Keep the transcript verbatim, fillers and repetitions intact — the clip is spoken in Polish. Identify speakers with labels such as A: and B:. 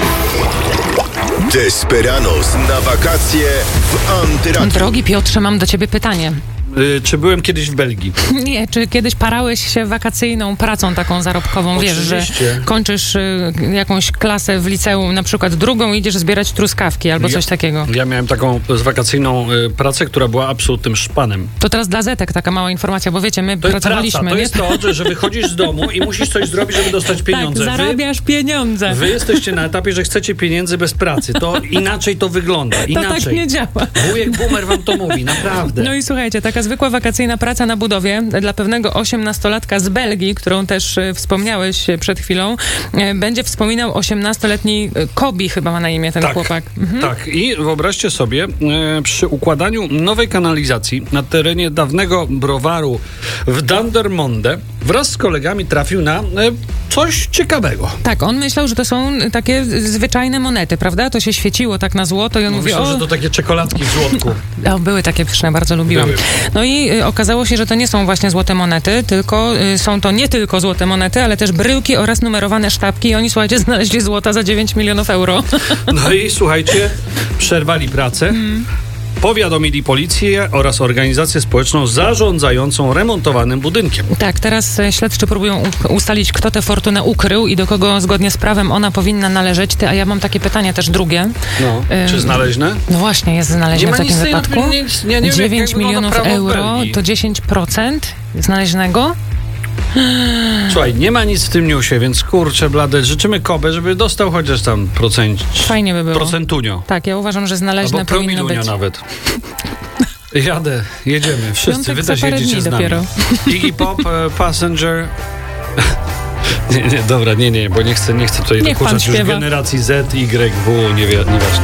A: Desperados na wakacje w Antyradiu.
B: Drogi Piotrze, mam do ciebie pytanie.
C: Yy, czy byłem kiedyś w Belgii?
B: Nie, czy kiedyś parałeś się wakacyjną pracą taką zarobkową? Wiesz, że
C: Oczywiście.
B: kończysz y, jakąś klasę w liceum, na przykład drugą, i idziesz zbierać truskawki albo coś
C: Ja-
B: takiego.
C: Ja miałem taką z wakacyjną y, pracę, która była absolutnym szpanem.
B: To teraz dla Zetek taka mała informacja, bo wiecie, my
C: To jest
B: pracowaliśmy.
C: praca, to
B: nie?
C: jest to, że, że wychodzisz z domu i musisz coś zrobić, żeby dostać pieniądze.
B: Tak, zarabiasz pieniądze.
C: Wy, wy jesteście na etapie, że chcecie pieniędzy bez pracy. To inaczej to wygląda.
B: To
C: Inaczej.
B: tak nie działa.
C: Wujek Boomer wam to mówi, naprawdę.
B: No i słuchajcie, taka zwykła wakacyjna praca na budowie dla pewnego osiemnastolatka z Belgii, którą też e, wspomniałeś e, przed chwilą, e, będzie wspominał osiemnastoletni e, Kobi, chyba ma na imię ten
C: Tak,
B: chłopak. Mhm.
C: tak. I wyobraźcie sobie, e, przy układaniu nowej kanalizacji na terenie dawnego browaru w Dendermonde wraz z kolegami trafił na e, coś ciekawego.
B: Tak, on myślał, że to są takie zwyczajne monety, prawda? To się świeciło tak na złoto i on
C: No,
B: mówi,
C: myślę,
B: o,
C: że to takie czekoladki w złotku.
B: o, były takie pyszne, bardzo lubiłam.
C: Były.
B: No i y, okazało się, że to nie są właśnie złote monety, tylko y, są to nie tylko złote monety, ale też bryłki oraz numerowane sztabki i oni, słuchajcie, znaleźli złota za dziewięć milionów euro.
C: No i słuchajcie, przerwali pracę. Powiadomili policję oraz organizację społeczną zarządzającą remontowanym budynkiem.
B: Tak, teraz e, śledczy próbują u- ustalić, kto tę fortunę ukrył i do kogo zgodnie z prawem ona powinna należeć. Ty, a ja mam takie pytanie też drugie.
C: No,
B: Ym,
C: czy znaleźne?
B: No właśnie, jest znalezione w
C: ma
B: takim
C: nic takiego,
B: wypadku.
C: nie- nie- nie wiem,
B: dziewięć
C: jak wygląda
B: milionów
C: prawo w
B: euro
C: Belgii.
B: to dziesięć procent znaleźnego.
C: Słuchaj, nie ma nic w tym newsie, więc kurczę blade, życzymy Kobę, żeby dostał chociaż tam procent,
B: Fajnie by było.
C: procentunio.
B: Tak, ja uważam, że znaleźne
C: Albo
B: powinno
C: promilunio
B: być.
C: nawet. Jadę, jedziemy, wszyscy,
B: Piątek
C: wy
B: za
C: też
B: parę
C: jedziecie
B: dni
C: z nami.
B: dopiero.
C: Iggy Pop, e, Passenger... Nie, nie, dobra, nie, nie, bo nie chcę, nie chcę tutaj
B: Niech pan
C: dokuczać już
B: śpiewa.
C: generacji Z, Y, W, nie wie, nieważne.